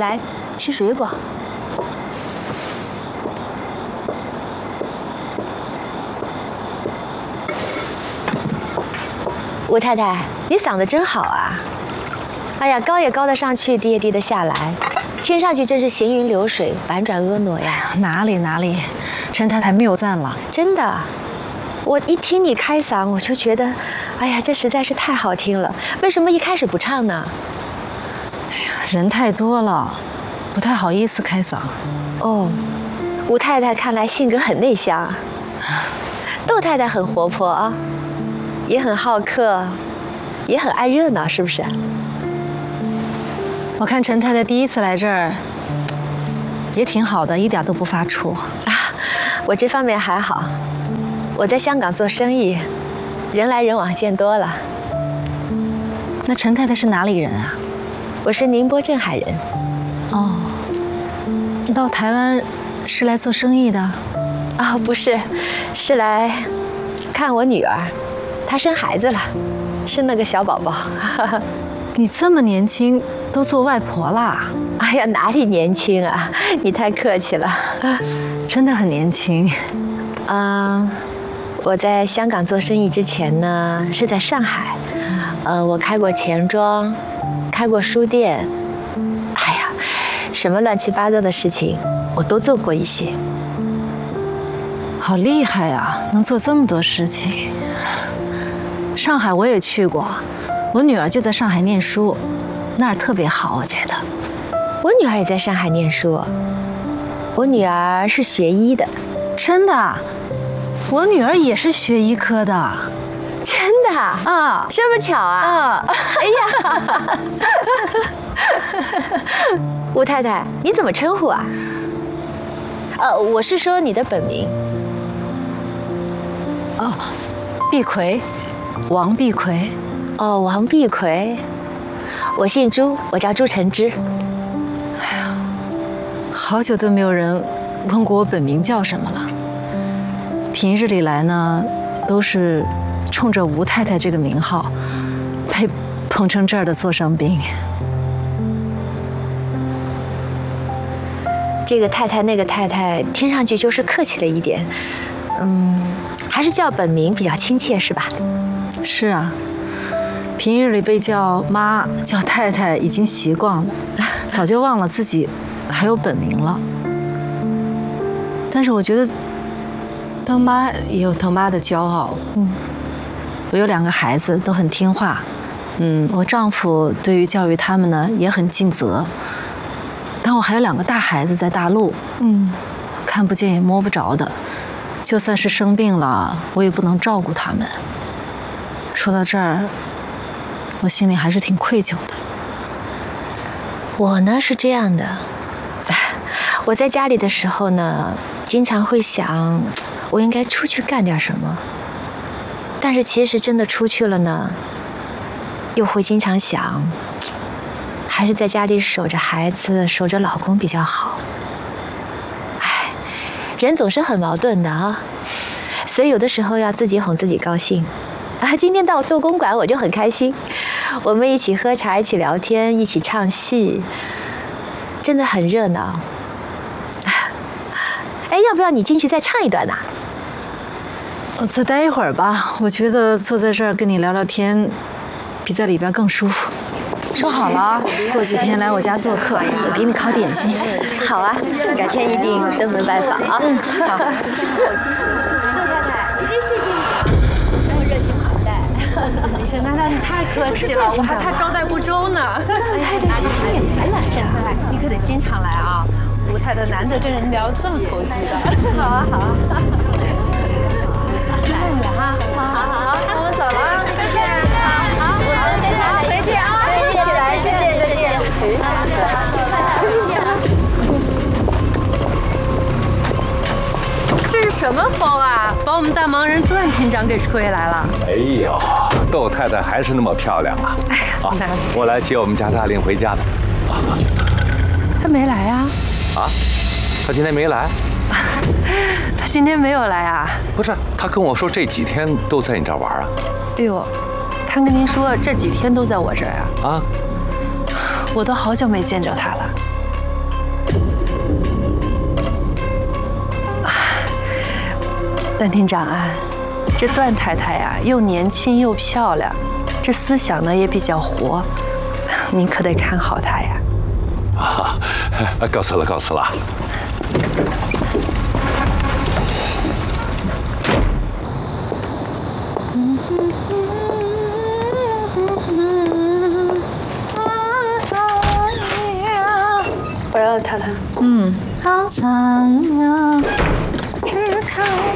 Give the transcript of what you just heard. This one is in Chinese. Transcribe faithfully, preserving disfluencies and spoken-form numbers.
来吃水果。吴太太，你嗓子真好啊！哎呀，高也高得上去，低也低得下来，听上去真是行云流水，婉转婀娜呀。 哪里哪里，陈太太谬赞了。 真的，我一听你开嗓，我就觉得，哎呀，这实在是太好听了。为什么一开始不唱呢？ 哎呀，人太多了，不太好意思开嗓。 哦，吴太太看来性格很内向啊。窦太太很活泼啊，也很好客，也很爱热闹，是不是？ 我看陈太太第一次来这儿，也挺好的，一点都不发怵啊。我这方面还好，我在香港做生意，人来人往见多了。 那陈太太是哪里人啊？ 我是宁波镇海人。 哦，你到台湾是来做生意的？ 啊、哦，不是，是来看我女儿，她生孩子了，生了个小宝宝。 你这么年轻，都做外婆啦？ 哎呀，哪里年轻啊！你太客气了， 真的很年轻。 啊、呃，我在香港做生意之前呢，是在上海。呃，我开过钱庄，开过书店。哎呀，什么乱七八糟的事情，我都做过一些。 好厉害呀，能做这么多事情。上海我也去过，我女儿就在上海念书，那儿特别好，我觉得。 我女儿也在上海念书，我女儿是学医的。 真的？我女儿也是学医科的。 真的啊？ 这么巧啊？ 啊！ 哎呀，吴太太，你怎么称呼啊？呃，我是说你的本名。 哦，碧葵，王碧葵。 哦，王碧葵，我姓朱，我叫朱晨之。 哎呀，好久都没有人问过我本名叫什么了。平日里来呢，都是冲着吴太太这个名号，被捧成这儿的座上宾。 这个太太那个太太，听上去就是客气了一点。嗯，还是叫本名比较亲切，是吧？ 是啊。平日里被叫妈、叫太太已经习惯了，早就忘了自己还有本名了。但是我觉得当妈也有当妈的骄傲。嗯，我有两个孩子都很听话，嗯，我丈夫对于教育他们呢也很尽责。但我还有两个大孩子在大陆，嗯，看不见也摸不着的，就算是生病了，我也不能照顾他们。说到这儿，我心里还是挺愧疚的。 我呢是这样的，我在家里的时候呢，经常会想，我应该出去干点什么。但是其实真的出去了呢，又会经常想，还是在家里守着孩子、守着老公比较好。唉，人总是很矛盾的啊，所以有的时候要自己哄自己高兴。啊，今天到窦公馆我就很开心，我们一起喝茶，一起聊天，一起唱戏，真的很热闹。哎，要不要你进去再唱一段呢？ 我再待一会儿吧，我觉得坐在这儿跟你聊聊天，比在里边更舒服。说好了啊，过几天来我家做客，我给你烤点心。 好啊，改天一定登门拜访啊。 嗯，好。 李沈太太，你太客气了，我还怕招待不周呢。太太今天也来了，沈太太，你可得经常来啊！吴太太难得跟人聊这么投机的。好啊，好啊。慢点哈，好好好，那我们走了，再见。好，我们再见，再见啊！对，一起来，再见，再见。再见。这是什么风啊？把我们大忙人段厅长给吹来了。 哎呦，窦太太还是那么漂亮啊！哎呀，啊，我来接我们家大令回家的。啊， 他没来啊？ 啊，他今天没来？ 他今天没有来啊？ 不是，他跟我说这几天都在你这儿玩啊。 哎呦，他跟您说这几天都在我这儿啊？ 啊， 我都好久没见着他了。 段厅长啊，这段太太呀、啊，又年轻又漂亮，这思想呢也比较活，您可得看好她呀。 啊，告辞了，告辞了。 我要太太。 嗯。 苍苍